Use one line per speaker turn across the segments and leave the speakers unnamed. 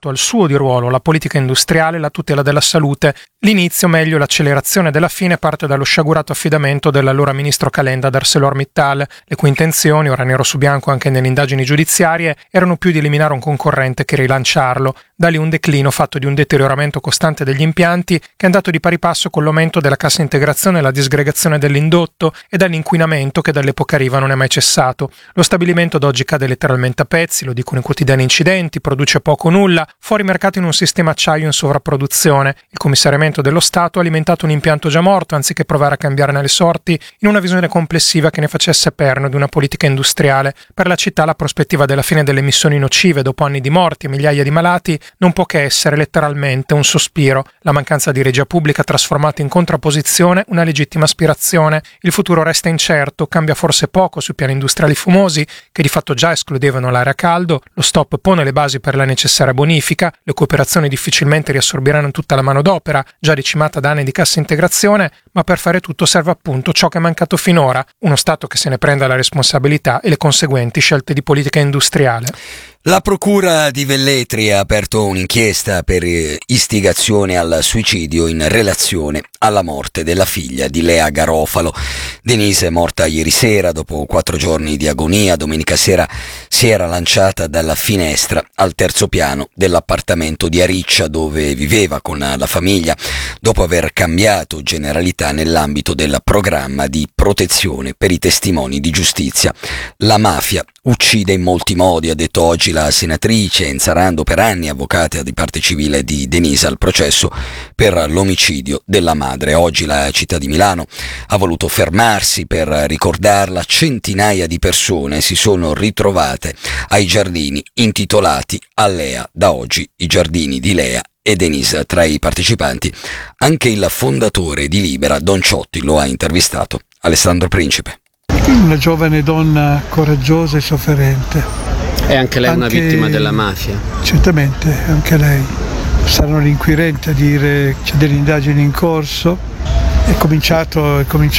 Stato al suo di ruolo, la politica industriale, la tutela della salute. L'inizio, meglio l'accelerazione della fine, parte dallo sciagurato affidamento dell'allora ministro Calenda ad ArcelorMittal, le cui intenzioni, ora nero su bianco anche nelle indagini giudiziarie, erano più di eliminare un concorrente che rilanciarlo. Da lì un declino fatto di un deterioramento costante degli impianti che è andato di pari passo con l'aumento della cassa integrazione e la disgregazione dell'indotto e dall'inquinamento che dall'epoca Riva non è mai cessato. Lo stabilimento ad oggi cade letteralmente a pezzi, lo dicono i quotidiani incidenti, produce poco o nulla, fuori mercato in un sistema acciaio in sovrapproduzione. Il commissariamento dello Stato ha alimentato un impianto già morto anziché provare a cambiarne le sorti in una visione complessiva che ne facesse perno di una politica industriale. Per la città la prospettiva della fine delle emissioni nocive dopo anni di morti e migliaia di malati non può che essere letteralmente un sospiro. La mancanza di regia pubblica ha trasformato in contrapposizione una legittima aspirazione. Il futuro resta incerto, cambia forse poco sui piani industriali fumosi che di fatto già escludevano l'area a caldo, lo stop pone le basi per la necessaria bonifica, le cooperazioni difficilmente riassorbiranno tutta la manodopera, già decimata da anni di cassa integrazione, ma per fare tutto serve appunto ciò che è mancato finora, uno Stato che se ne prenda la responsabilità e le conseguenti scelte di politica industriale.
La procura di Velletri ha aperto un'inchiesta per istigazione al suicidio in relazione alla morte della figlia di Lea Garofalo. Denise è morta ieri sera dopo 4 giorni di agonia. Domenica sera si era lanciata dalla finestra al terzo piano dell'appartamento di Ariccia dove viveva con la famiglia dopo aver cambiato generalità nell'ambito del programma di protezione per i testimoni di giustizia. La mafia uccide in molti modi, ha detto oggi la senatrice Enza Rando, per anni avvocata di parte civile di Denise al processo per l'omicidio della madre. Oggi la città di Milano ha voluto fermarsi per ricordarla. Centinaia di persone si sono ritrovate ai giardini intitolati a Lea. Da oggi i giardini di Lea e Denise tra i partecipanti. Anche il fondatore di Libera, Don Ciotti, lo ha intervistato. Alessandro Principe.
Una giovane donna coraggiosa e sofferente.
E anche lei è una vittima della mafia? Certamente,
anche lei. Saranno gli inquirenti a dire che c'è delle indagini in corso. È cominciato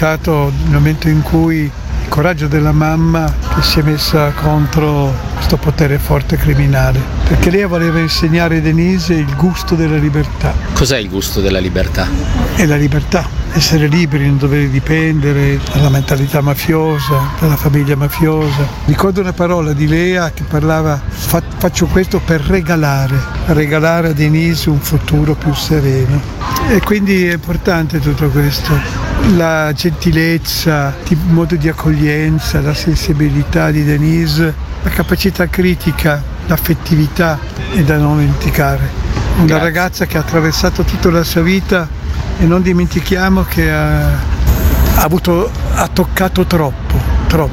nel momento in cui il coraggio della mamma che si è messa contro questo potere forte criminale. Perché lei voleva insegnare a Denise il gusto della libertà.
Cos'è il gusto della libertà?
È la libertà. Essere liberi, non dover dipendere dalla mentalità mafiosa, dalla famiglia mafiosa. Ricordo una parola di Lea che parlava: faccio questo per regalare a Denise un futuro più sereno. E quindi è importante tutto questo. La gentilezza, il modo di accoglienza, la sensibilità di Denise, la capacità critica, l'affettività è da non dimenticare. Una ragazza che ha attraversato tutta la sua vita e non dimentichiamo che ha toccato troppo.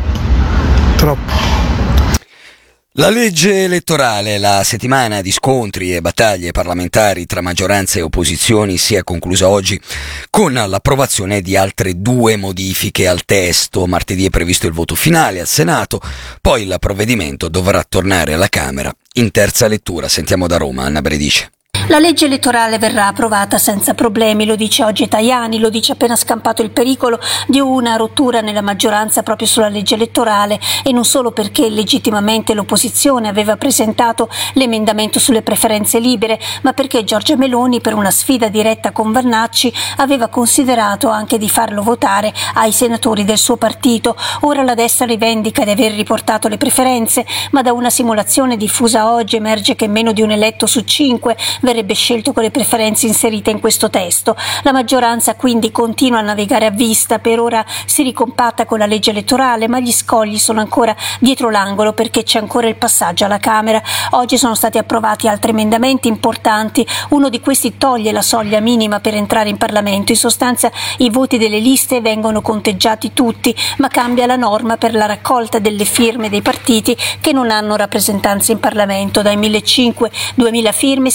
La legge elettorale, la settimana di scontri e battaglie parlamentari tra maggioranza e opposizioni si è conclusa oggi con l'approvazione di altre 2 modifiche al testo. Martedì è previsto il voto finale al Senato, poi il provvedimento dovrà tornare alla Camera in terza lettura. Sentiamo da Roma Anna Bredice.
La legge elettorale verrà approvata senza problemi, lo dice oggi Tajani, lo dice appena scampato il pericolo di una rottura nella maggioranza proprio sulla legge elettorale, e non solo perché legittimamente l'opposizione aveva presentato l'emendamento sulle preferenze libere, ma perché Giorgia Meloni, per una sfida diretta con Vannacci, aveva considerato anche di farlo votare ai senatori del suo partito. Ora la destra rivendica di aver riportato le preferenze, ma da una simulazione diffusa oggi emerge che meno di un eletto su 5 verrebbe scelto con le preferenze inserite in questo testo. La maggioranza quindi continua a navigare a vista, per ora si ricompatta con la legge elettorale, ma gli scogli sono ancora dietro l'angolo perché c'è ancora il passaggio alla Camera. Oggi sono stati approvati altri emendamenti importanti, uno di questi toglie la soglia minima per entrare in Parlamento, in sostanza i voti delle liste vengono conteggiati tutti, ma cambia la norma per la raccolta delle firme dei partiti che non hanno rappresentanza in Parlamento. Dai 1.500-2.000 firme si passa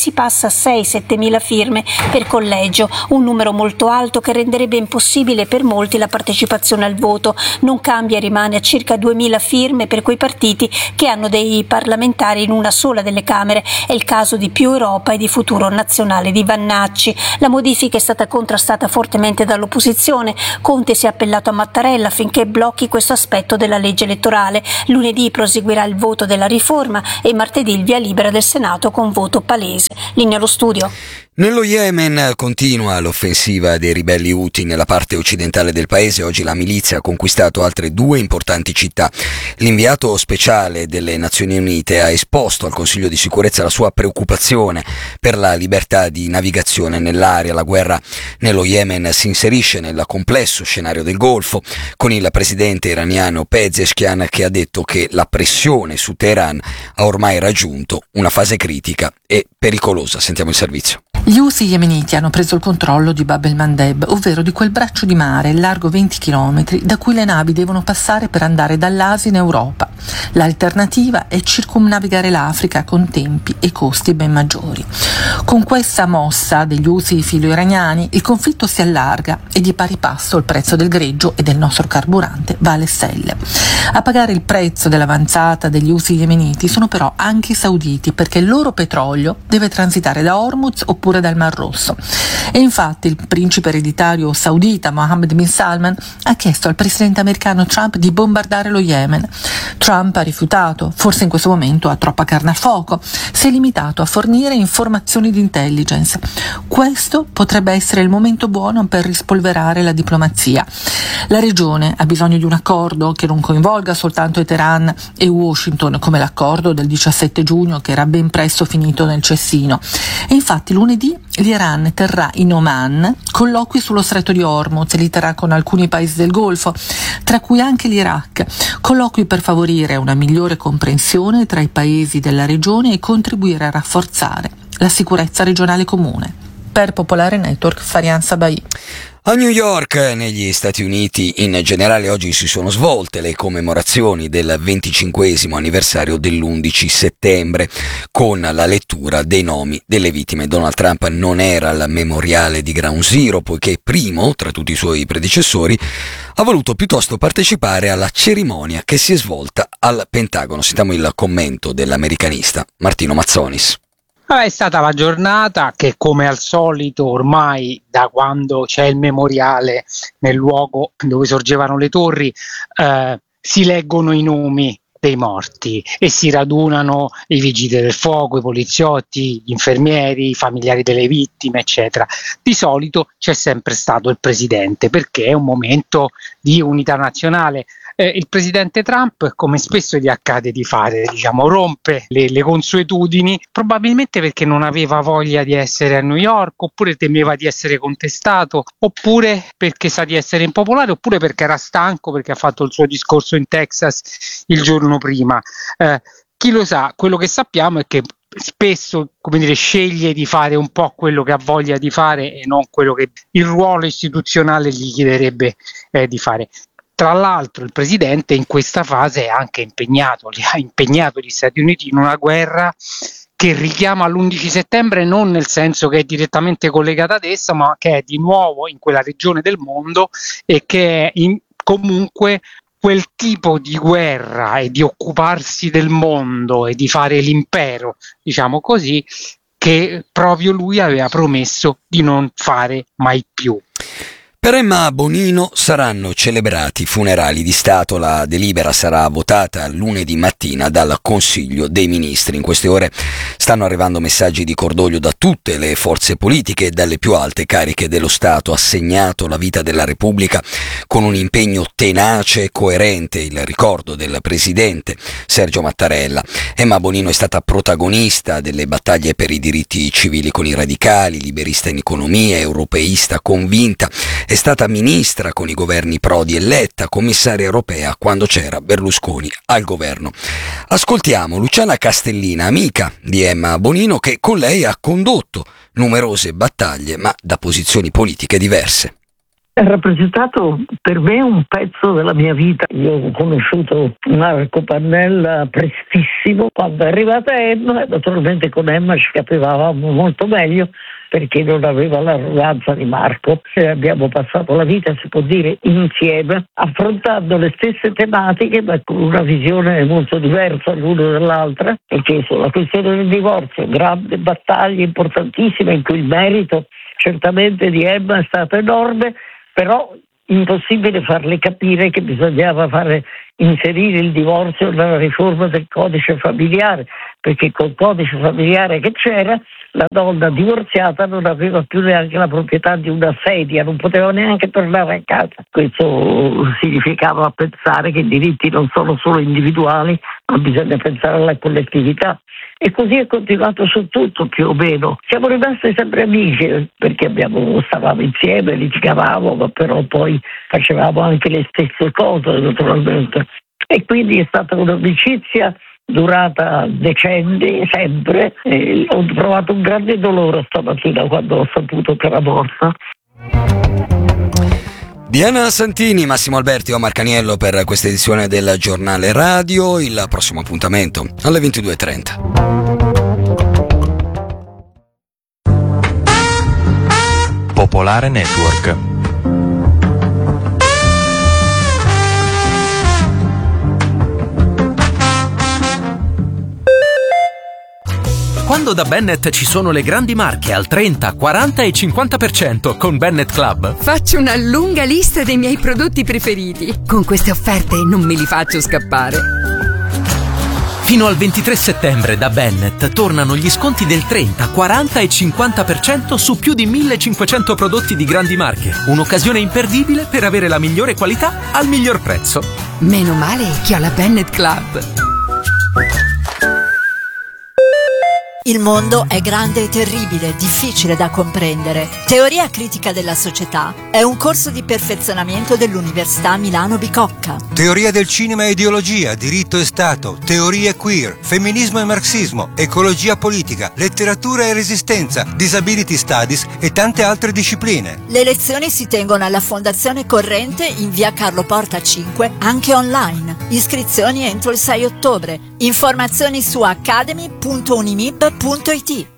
basta 6-7 mila firme per collegio, un numero molto alto che renderebbe impossibile per molti la partecipazione al voto. Non cambia e rimane a circa 2.000 firme per quei partiti che hanno dei parlamentari in una sola delle Camere. È il caso di Più Europa e di Futuro Nazionale di Vannacci. La modifica è stata contrastata fortemente dall'opposizione. Conte si è appellato a Mattarella affinché blocchi questo aspetto della legge elettorale. Lunedì proseguirà il voto della riforma e martedì il via libera del Senato con voto palese. Linea allo studio.
Nello Yemen continua l'offensiva dei ribelli Houthi nella parte occidentale del paese. Oggi la milizia ha conquistato altre 2 importanti città. L'inviato speciale delle Nazioni Unite ha esposto al Consiglio di sicurezza la sua preoccupazione per la libertà di navigazione nell'area. La guerra nello Yemen si inserisce nel complesso scenario del Golfo, con il presidente iraniano Pezeshkian che ha detto che la pressione su Teheran ha ormai raggiunto una fase critica e pericolosa. Sentiamo il servizio.
Gli Houthi yemeniti hanno preso il controllo di Bab el-Mandeb, ovvero di quel braccio di mare largo 20 km da cui le navi devono passare per andare dall'Asia in Europa. L'alternativa è circumnavigare l'Africa con tempi e costi ben maggiori. Con questa mossa degli Houthi filo-iraniani il conflitto si allarga e di pari passo il prezzo del greggio e del nostro carburante va alle stelle. A pagare il prezzo dell'avanzata degli Houthi yemeniti sono però anche i sauditi, perché il loro petrolio deve transitare da Hormuz oppure dal Mar Rosso. E infatti il principe ereditario saudita Mohammed bin Salman ha chiesto al presidente americano Trump di bombardare lo Yemen. Trump ha rifiutato, forse in questo momento ha troppa carne a fuoco, si è limitato a fornire informazioni di intelligence. Questo potrebbe essere il momento buono per rispolverare la diplomazia. La regione ha bisogno di un accordo che non coinvolga soltanto Teheran e Washington, come l'accordo del 17 giugno che era ben presto finito nel cestino. E infatti lunedì l'Iran terrà in Oman colloqui sullo stretto di Hormuz e li terrà con alcuni paesi del Golfo, tra cui anche l'Iraq, colloqui per favorire una migliore comprensione tra i paesi della regione e contribuire a rafforzare la sicurezza regionale comune. Per Popolare Network, Farian Sabai.
A New York, negli Stati Uniti, in generale oggi si sono svolte le commemorazioni del 25° anniversario dell'11 settembre, con la lettura dei nomi delle vittime. Donald Trump non era al memoriale di Ground Zero, poiché primo, tra tutti i suoi predecessori, ha voluto piuttosto partecipare alla cerimonia che si è svolta al Pentagono. Sentiamo il commento dell'americanista Martino Mazzonis.
È stata la giornata che, come al solito, ormai da quando c'è il memoriale nel luogo dove sorgevano le torri, si leggono i nomi dei morti e si radunano i vigili del fuoco, i poliziotti, gli infermieri, i familiari delle vittime, eccetera. Di solito c'è sempre stato il presidente, perché è un momento di unità nazionale. Il presidente Trump, come spesso gli accade di fare, rompe le consuetudini, probabilmente perché non aveva voglia di essere a New York, oppure temeva di essere contestato, oppure perché sa di essere impopolare, oppure perché era stanco, perché ha fatto il suo discorso in Texas il giorno prima. Chi lo sa? Quello che sappiamo è che spesso, sceglie di fare un po' quello che ha voglia di fare e non quello che il ruolo istituzionale gli chiederebbe di fare. Tra l'altro il presidente in questa fase è anche ha impegnato gli Stati Uniti in una guerra che richiama l'11 settembre non nel senso che è direttamente collegata ad essa, ma che è di nuovo in quella regione del mondo e che è comunque quel tipo di guerra e di occuparsi del mondo e di fare l'impero, così, che proprio lui aveva promesso di non fare mai più.
Per Emma Bonino saranno celebrati funerali di Stato. La delibera sarà votata lunedì mattina dal Consiglio dei Ministri. In queste ore stanno arrivando messaggi di cordoglio da tutte le forze politiche e dalle più alte cariche dello Stato. Ha segnato la vita della Repubblica con un impegno tenace e coerente il ricordo del presidente Sergio Mattarella. Emma Bonino è stata protagonista delle battaglie per i diritti civili con i radicali, liberista in economia, europeista convinta. È stata ministra con i governi Prodi e Letta, commissaria europea quando c'era Berlusconi al governo. Ascoltiamo Luciana Castellina, amica di Emma Bonino, che con lei ha condotto numerose battaglie, ma da posizioni politiche diverse.
Ha rappresentato per me un pezzo della mia vita. Io ho conosciuto Marco Pannella prestissimo. Quando è arrivata Emma, naturalmente con Emma ci capivamo molto meglio perché non aveva l'arroganza di Marco. Abbiamo passato la vita, si può dire, insieme, affrontando le stesse tematiche ma con una visione molto diversa l'una dall'altra, perché sulla questione del divorzio, grande battaglia importantissima in cui il merito certamente di Emma è stato enorme, però impossibile farle capire che bisognava inserire il divorzio nella riforma del codice familiare, perché col codice familiare che c'era la donna divorziata non aveva più neanche la proprietà di una sedia, non poteva neanche tornare a casa. Questo significava pensare che i diritti non sono solo individuali, ma bisogna pensare alla collettività. E così è continuato su tutto, più o meno. Siamo rimasti sempre amici, perché stavamo insieme, litigavamo, ma però poi facevamo anche le stesse cose, naturalmente. E quindi è stata un'amicizia durata decenni, sempre. E ho provato un grande dolore stamattina quando ho saputo che era morta.
Diana Santini, Massimo Alberti e Omar Caniello per questa edizione del Giornale Radio. Il prossimo appuntamento alle 22:30.
Popolare Network.
Quando da Bennett ci sono le grandi marche al 30, 40 e 50% con Bennett Club,
faccio una lunga lista dei miei prodotti preferiti. Con queste offerte non me li faccio scappare.
Fino al 23 settembre da Bennett tornano gli sconti del 30, 40 e 50% su più di 1500 prodotti di grandi marche. Un'occasione imperdibile per avere la migliore qualità al miglior prezzo.
Meno male che ho la Bennett Club.
Il mondo è grande e terribile, difficile da comprendere. Teoria critica della società è un corso di perfezionamento dell'Università Milano Bicocca.
Teoria del cinema e ideologia, diritto e Stato, teorie queer, femminismo e marxismo, ecologia politica, letteratura e resistenza, disability studies e tante altre discipline.
Le lezioni si tengono alla Fondazione Corrente in via Carlo Porta 5, anche online. Iscrizioni entro il 6 ottobre. Informazioni su academy.unimib.it.